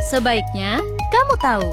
Sebaiknya kamu tahu.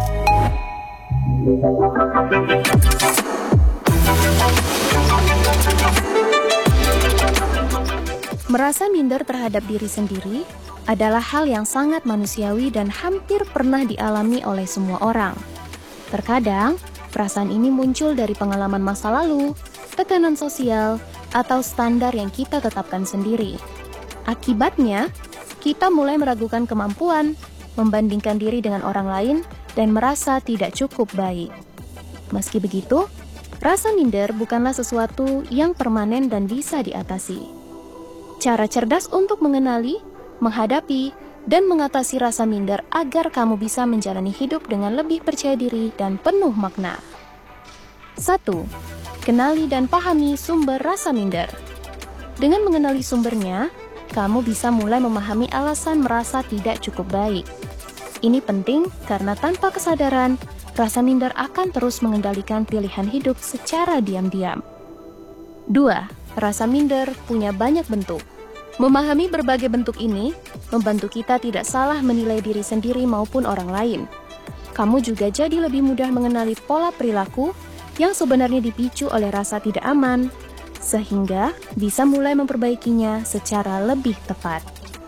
Merasa minder terhadap diri sendiri adalah hal yang sangat manusiawi dan hampir pernah dialami oleh semua orang. Terkadang, perasaan ini muncul dari pengalaman masa lalu, tekanan sosial, atau standar yang kita tetapkan sendiri. Akibatnya, kita mulai meragukan kemampuan, membandingkan diri dengan orang lain, dan merasa tidak cukup baik. Meski begitu, rasa minder bukanlah sesuatu yang permanen dan bisa diatasi. Cara cerdas untuk mengenali, menghadapi, dan mengatasi rasa minder agar kamu bisa menjalani hidup dengan lebih percaya diri dan penuh makna. 1. Kenali dan pahami sumber rasa minder. Dengan mengenali sumbernya, kamu bisa mulai memahami alasan merasa tidak cukup baik. Ini penting karena tanpa kesadaran, rasa minder akan terus mengendalikan pilihan hidup secara diam-diam. 2. Rasa minder punya banyak bentuk. Memahami berbagai bentuk ini membantu kita tidak salah menilai diri sendiri maupun orang lain. Kamu juga jadi lebih mudah mengenali pola perilaku yang sebenarnya dipicu oleh rasa tidak aman, sehingga bisa mulai memperbaikinya secara lebih tepat.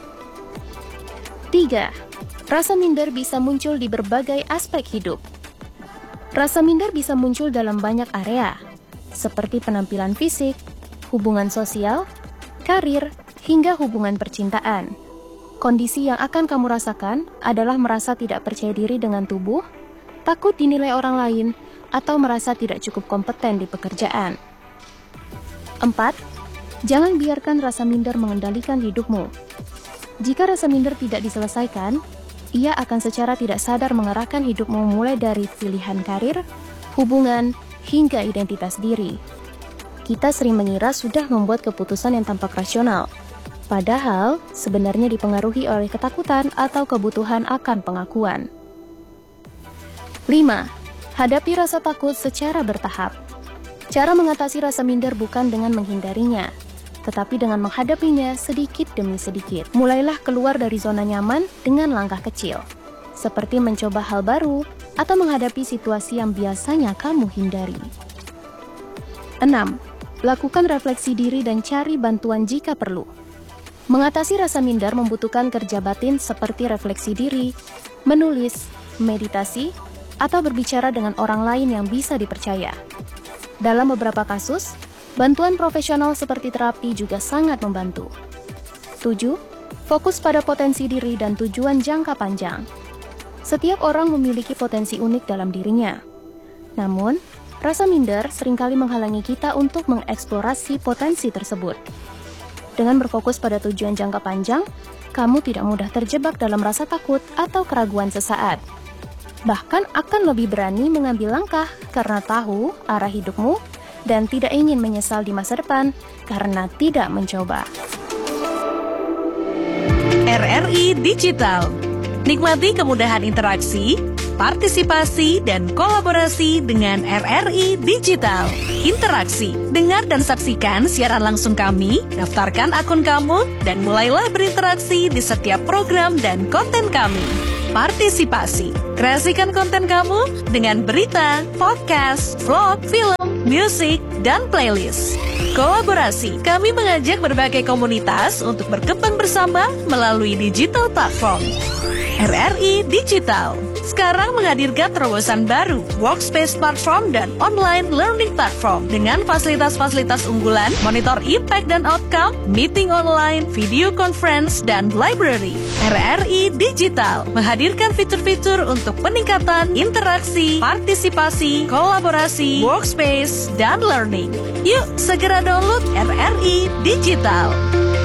3. Rasa minder bisa muncul di berbagai aspek hidup. Rasa minder bisa muncul dalam banyak area, seperti penampilan fisik, hubungan sosial, karir, hingga hubungan percintaan. Kondisi yang akan kamu rasakan adalah merasa tidak percaya diri dengan tubuh, takut dinilai orang lain, atau merasa tidak cukup kompeten di pekerjaan. 4. Jangan biarkan rasa minder mengendalikan hidupmu. Jika rasa minder tidak diselesaikan, ia akan secara tidak sadar mengarahkan hidupmu mulai dari pilihan karir, hubungan, hingga identitas diri. Kita sering mengira sudah membuat keputusan yang tampak rasional, padahal sebenarnya dipengaruhi oleh ketakutan atau kebutuhan akan pengakuan. 5. Hadapi rasa takut secara bertahap. Cara mengatasi rasa minder bukan dengan menghindarinya, tetapi dengan menghadapinya sedikit demi sedikit. Mulailah keluar dari zona nyaman dengan langkah kecil, seperti mencoba hal baru atau menghadapi situasi yang biasanya kamu hindari. 6. Lakukan refleksi diri dan cari bantuan jika perlu. Mengatasi rasa minder membutuhkan kerja batin seperti refleksi diri, menulis, meditasi, atau berbicara dengan orang lain yang bisa dipercaya. Dalam beberapa kasus, bantuan profesional seperti terapi juga sangat membantu. 7. Fokus pada potensi diri dan tujuan jangka panjang. Setiap orang memiliki potensi unik dalam dirinya. Namun, rasa minder seringkali menghalangi kita untuk mengeksplorasi potensi tersebut. Dengan berfokus pada tujuan jangka panjang, kamu tidak mudah terjebak dalam rasa takut atau keraguan sesaat. Bahkan akan lebih berani mengambil langkah karena tahu arah hidupmu dan tidak ingin menyesal di masa depan karena tidak mencoba. RRI Digital. Nikmati kemudahan interaksi, partisipasi, dan kolaborasi dengan RRI Digital. Interaksi, dengar dan saksikan siaran langsung kami, daftarkan akun kamu, dan mulailah berinteraksi di setiap program dan konten kami. Partisipasi, kreasikan konten kamu dengan berita, podcast, vlog, film, musik, dan playlist. Kolaborasi, kami mengajak berbagai komunitas untuk berkembang bersama melalui digital platform. RRI Digital sekarang menghadirkan terobosan baru, workspace platform dan online learning platform dengan fasilitas-fasilitas unggulan, monitor impact dan outcome, meeting online, video conference, dan library. RRI Digital menghadirkan fitur-fitur untuk peningkatan interaksi, partisipasi, kolaborasi, workspace, dan learning. Yuk segera download RRI Digital.